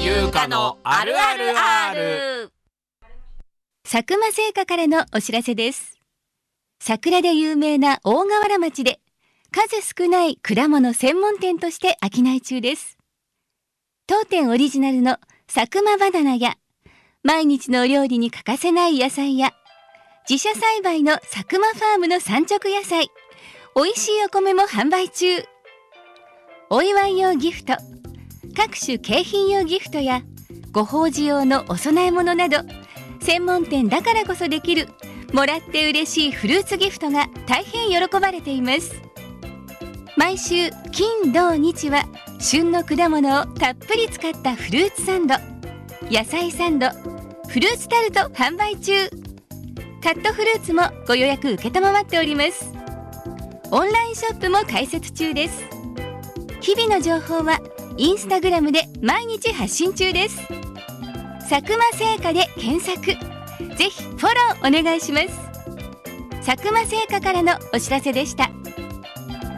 優香のあるある R。 佐久間製菓からのお知らせです。桜で有名な大河原町で数少ない果物専門店として商い中です。当店オリジナルの佐久間バナナや毎日のお料理に欠かせない野菜や自社栽培の佐久間ファームの産直野菜、美味しいお米も販売中。お祝い用ギフト、各種景品用ギフトやご法事用のお供え物など、専門店だからこそできるもらって嬉しいフルーツギフトが大変喜ばれています。毎週金土日は旬の果物をたっぷり使ったフルーツサンド、野菜サンド、フルーツタルト販売中。カットフルーツもご予約承っております。オンラインショップも開設中です。日々の情報はインスタグラムで毎日発信中です。佐久間製菓で検索、ぜひフォローお願いします。佐久間製菓からのお知らせでした。